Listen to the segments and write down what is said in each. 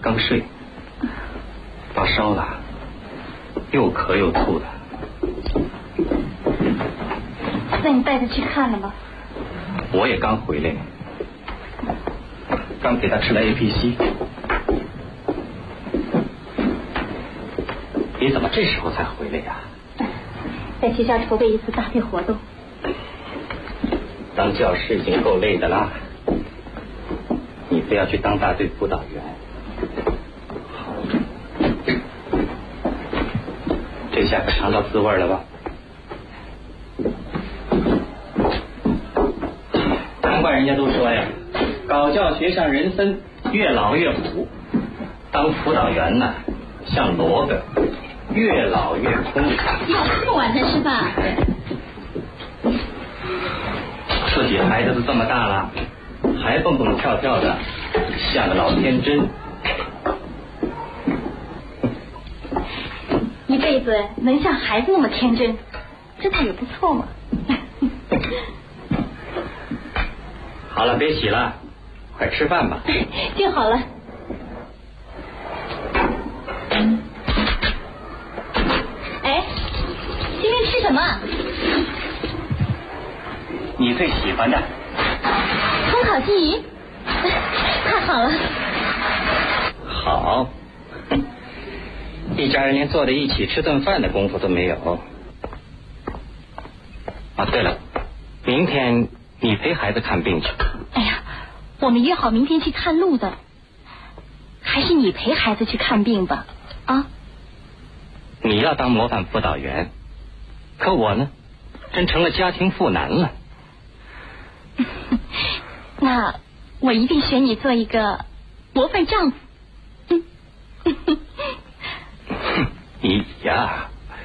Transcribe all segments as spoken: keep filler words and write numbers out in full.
刚睡，发烧了，又咳又吐的。 那你带他去看了吗？ 我也刚回来，刚给他吃了 A P C。你怎么这时候才回来呀？ 在学校筹备一次大队活动。 当教师已经够累的啦，你非要去当大队辅导员。好，这下可尝到滋味了吧？难怪人家都说呀，搞教学像人参，越老越苦；当辅导员呢，像萝卜，越老越空。 要这么晚才吃饭？ 自己孩子都这么大了，还蹦蹦跳跳的，像个老天真。 一辈子能像孩子那么天真，这倒也不错嘛。 好了，别洗了，快吃饭吧。 就好了。哎，今天吃什么？ 你最喜欢的葱烤鲫鱼。太好了。 好，一家人连坐在一起吃顿饭的功夫都没有。啊，对了，明天你陪孩子看病去。 哎呀，我们约好明天去探路的，还是你陪孩子去看病吧。啊？ 你要当模范辅导员，可我呢，真成了家庭妇男了。 那我一定选你做一个模范丈夫。 你呀。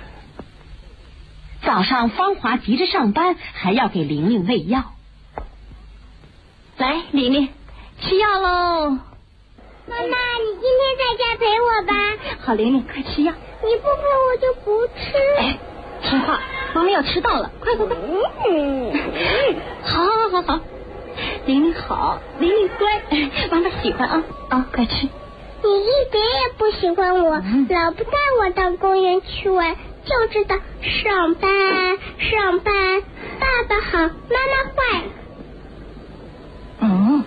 早上芳华急着上班，还要给玲玲喂药。 来，玲玲，吃药喽。 妈妈，你今天在家陪我吧。 好，玲玲，快吃药。 你不陪我就不吃。 哎，听话，妈妈要迟到了，快快快。 嗯， 好，好，好，好。玲玲好，玲玲乖，妈妈喜欢啊啊，快吃。 你一点也不喜欢我，嗯、老不带我到公园去玩，就知道上班上班。爸爸好，妈妈坏。 嗯，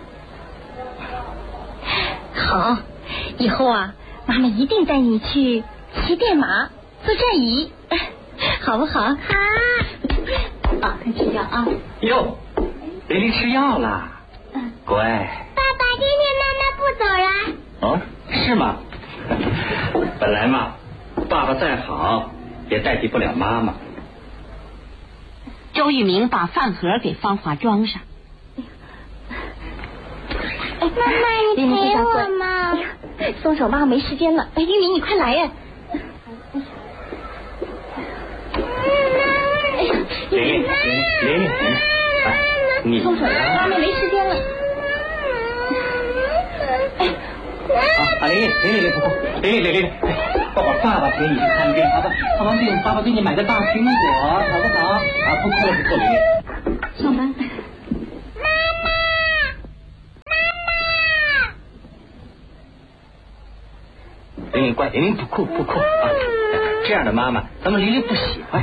好，以后啊，妈妈一定带你去骑电马、做转椅，好不好？好。啊，快吃药啊！ 哟，玲玲吃药了。 嗯， 乖。 爸爸，今天妈妈不走了。 哦，是吗？本来嘛，爸爸再好也代替不了妈妈。 周玉明把饭盒给芳华装上。 哎，妈妈，你陪我吗？ 哎呀，松手，妈妈没时间了。哎，玉明，你快来呀！哎呀， 玲玲，玲玲，玲玲，哎，你松手，妈妈没时间了。 啊，玲玲，玲玲，玲玲，玲玲，玲玲，爸爸，爸爸陪你去看病，好吧？看完病，爸爸给你买个大苹果，好不好？啊，不错不错，玲玲。 上班。 玲玲乖，玲玲不哭不哭啊！这样的妈妈，咱们玲玲不喜欢。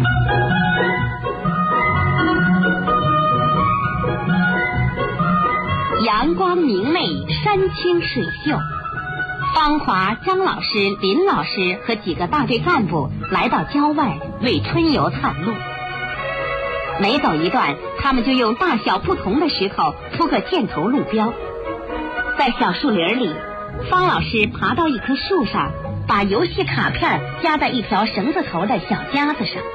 阳光明媚，山清水秀。芳华、张老师、林老师和几个大队干部来到郊外为春游探路。每走一段，他们就用大小不同的石头铺个箭头路标。在小树林里，方老师爬到一棵树上，把游戏卡片夹在一条绳子头的小夹子上。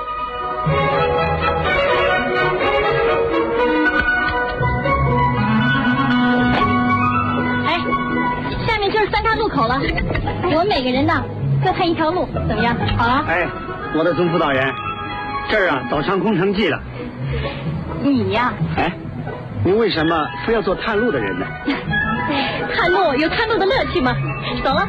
哎，下面就是三岔路口了，我们每个人呢各看一条路，怎么样？好啊。 哎，我的总辅导员，这儿啊早上工程季了。 你呀？ 哎，你为什么非要做探路的人呢？ 探路有探路的乐趣吗？走了。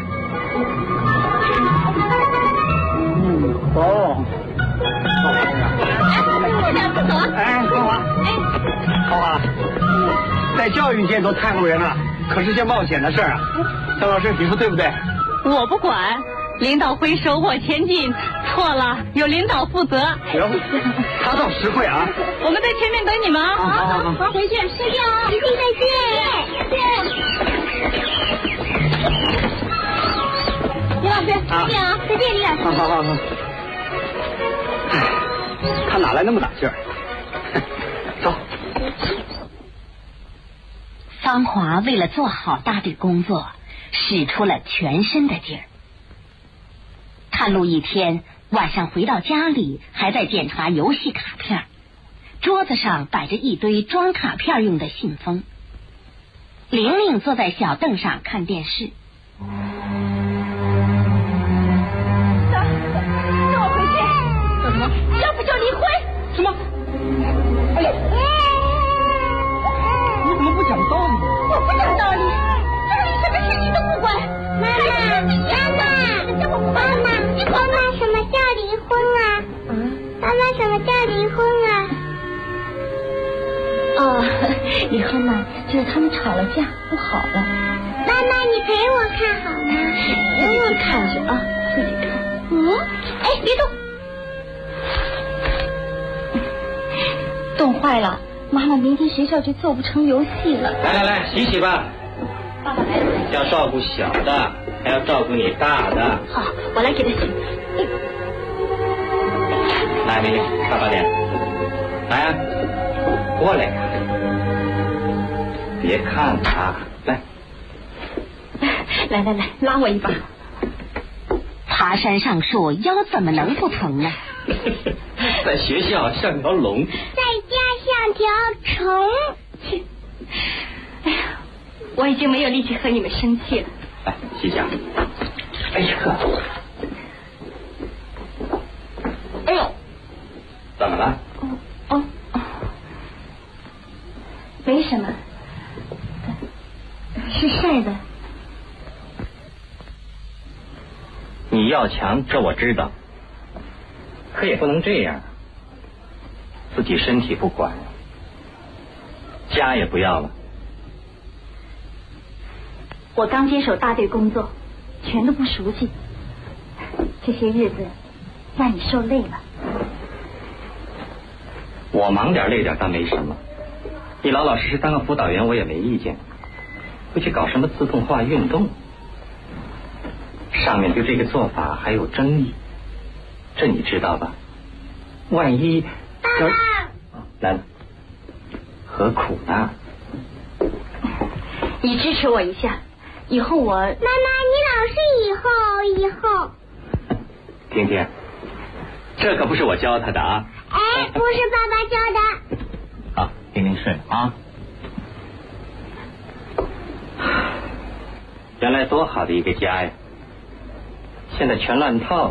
嗯，哦。 哎，不走不走啊！ 哎，芳华， 哎， 芳华，在教育界做探路人啊， 可是件冒险的事儿啊。张老师，你说对不对？ 我不管，领导会手握前进，错了由领导负责。 行，他倒实惠啊！ 我们在前面等你们啊！ 好好好， 好，回去，再见哦，一定再见。李老师，再见啊！再见，李老师。 好好好好。哎，他哪来那么大劲儿？走。 芳华为了做好大队工作，使出了全身的劲儿。探路一天，晚上回到家里，还在检查游戏卡片。桌子上摆着一堆装卡片用的信封。玲玲坐在小凳上看电视。 走，跟我回去。 做什么？ 要不就离婚。 什么？ 哎呀！你怎么不讲道理？ 我不讲道理，道理什么事你都不管。 妈妈，妈妈，妈妈，妈妈，什么叫离婚啊？嗯，妈妈，什么叫离婚啊？ 哦，离婚嘛，就是他们吵了架，不好了。 妈妈，你陪我看好吗？ 自己去看去啊，自己看。 嗯， 哎，别动，冻坏了，妈妈明天学校就做不成游戏了。 来来来，洗洗吧。 爸爸来了。 要照顾小的，还要照顾你大的。 好，我来给他洗。 来，美丽，擦把脸。来啊，过来呀、啊！别看他，来。 来来来，拉我一把。 爬山上树，腰怎么能不疼呢？ 在学校像条龙， 在家像条虫。 哎呀，我已经没有力气和你们生气了。 来，洗脚。哎呀， 哎呦， 怎么了？ 哦哦哦，没什么，是晒的。 你要强，这我知道，可也不能这样，自己身体不管，家也不要了。 我刚接手大队工作，全都不熟悉，这些日子让你受累了。 我忙点累点倒没什么，你老老实实当个辅导员我也没意见，不去搞什么自动化运动。上面对这个做法还有争议，这你知道吧？万一爸爸来了，何苦呢？ 你支持我一下，以后我……妈妈， 你老是以后以后。 婷婷，这可不是我教他的啊！ 哎，不是爸爸教的。 好，婷婷睡啊。原来多好的一个家呀！现在全乱套了。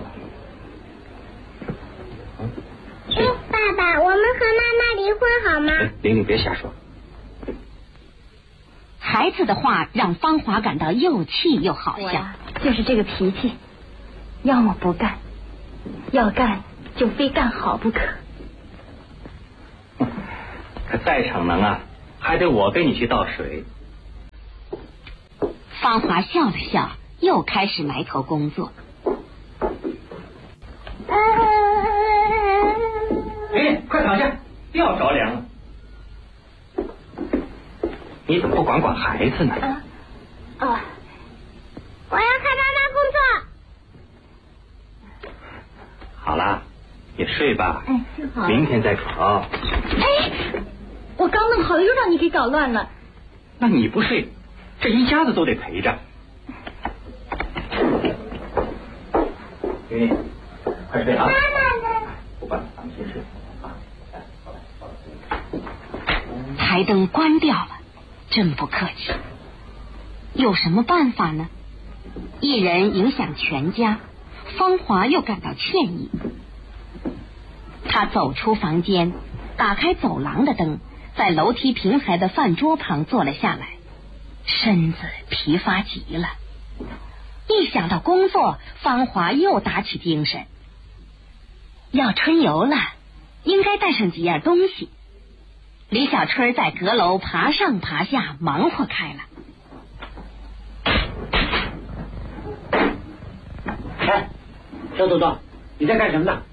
嗯，爸爸，我们和妈妈离婚好吗？ 玲玲，别瞎说。 孩子的话让芳华感到又气又好笑。 就是这个脾气，要么不干，要干就非干好不可。 可再逞能啊，还得我给你去倒水。 芳华笑了笑，又开始埋头工作。 哎，快躺下，不要着凉了。你怎么不管管孩子呢？ 啊啊！ 我要看妈妈工作。 好了，也睡吧。 哎，睡好。 明天再吵。 哎，我刚弄好了，又让你给搞乱了。 那你不睡，这一家子都得陪着。玲玲，快睡啊！ 妈妈呢？ 不管了，咱们先睡啊。 台灯关掉了，真不客气。有什么办法呢？一人影响全家，芳华又感到歉意。她走出房间，打开走廊的灯，在楼梯平台的饭桌旁坐了下来，身子疲乏极了。一想到工作，芳华又打起精神。要春游了，应该带上几样东西。李小春在阁楼爬上爬下，忙活开了。 小豆豆，你在干什么呢？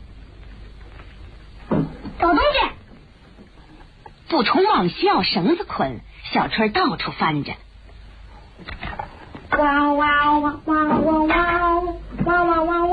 找东西。 不冲往需要绳子捆，小春到处翻着。 哇哇哇哇哇哇哇哇哇哇哇哇哇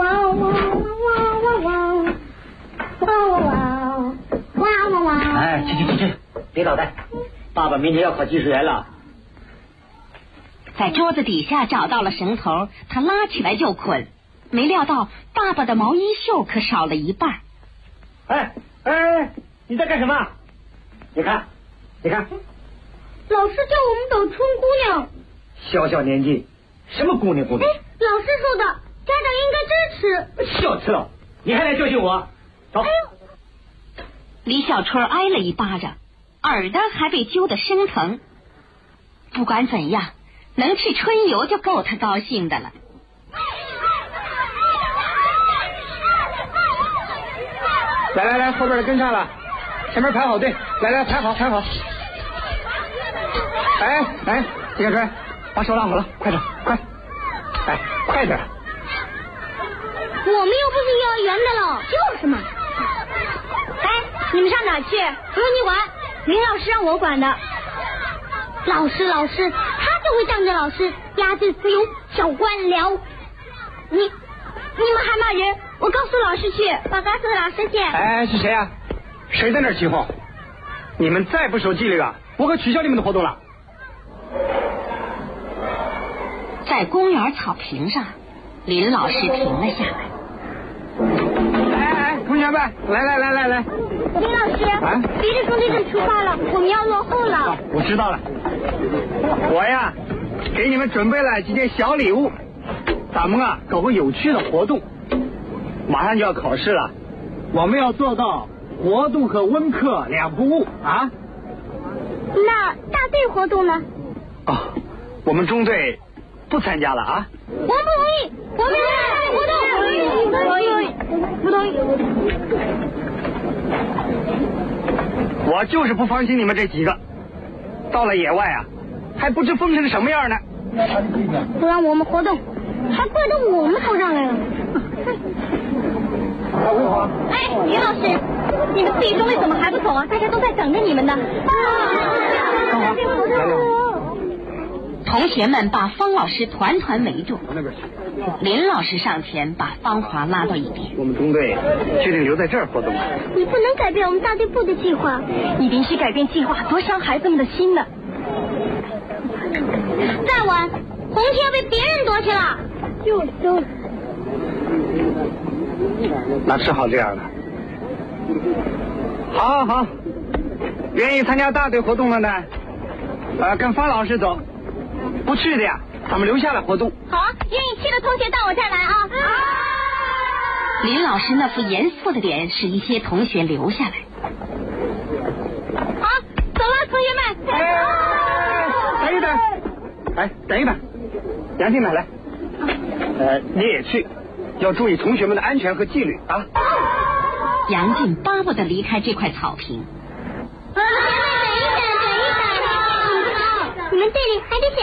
哇哇哇哇哇！ 哎，去去去去，别捣蛋！爸爸明天要考技术员了。 在桌子底下找到了绳头，他拉起来就捆，没料到爸爸的毛衣袖可少了一半。 哎哎，你在干什么？你看，你看， 老师叫我们找春姑娘。 小小年纪，什么姑娘姑娘？ 哎，老师说的，家长应该支持。 小次郎，你还来教训我？走。 哎呦， 李小春挨了一巴掌，耳朵还被揪得生疼。不管怎样，能吃春游就够他高兴的了。 来来来，后边的跟上了，前面排好队，来来排好排好。哎哎，李小春，把手拉好了，快点快，哎快点。 我们又不是幼儿园的了。就是嘛。哎，你们上哪去？不用你管，林老师让我管的。老师老师，他就会仗着老师压制自由小官僚。你你们还骂人？我告诉老师去，我告诉老师去。 哎，是谁啊？谁在那儿起哄？你们再不守纪律啊，我可取消你们的活动了。 在公园草坪上，林老师停了下来。 哎哎，同学们，来来来来来， 林老师， 啊， 敌人兄弟们出发了，我们要落后了。 啊，我知道了。我呀，给你们准备了几件小礼物，咱们啊搞个有趣的活动。马上就要考试了，我们要做到活动和温课两不误啊。 那大队活动呢？ 哦，我们中队不参加了啊。 我们不同意，我们大队活动。不同意，不同意。 我就是不放心你们这几个，到了野外啊，还不知风成什么样呢。 不让我们活动，还怪到我们头上来了。 哎，林老师，你们自己中队怎么还不走啊？大家都在等着你们呢。 刚好，来来。 同学们把方老师团团围住，林老师上前把方华拉到一边。 我们中队决定留在这儿活动。 你不能改变我们大队部的计划。 你临时改变计划，多伤孩子们的心呢。 再晚，红旗要被别人夺去了。就就。 那只好这样了。好好好，愿意参加大队活动的呢，呃，跟方老师走；不去的呀，咱们留下来活动。 好，愿意去的同学到我这儿来啊！ 林老师那副严肃的脸使一些同学留下来。 好，走了，同学们。 哎，等一等，哎，等一等，杨静奶来，呃，你也去，要注意同学们的安全和纪律啊。 杨静巴不得离开这块草坪。 同学们，等一等，等一等，你们队里还得选。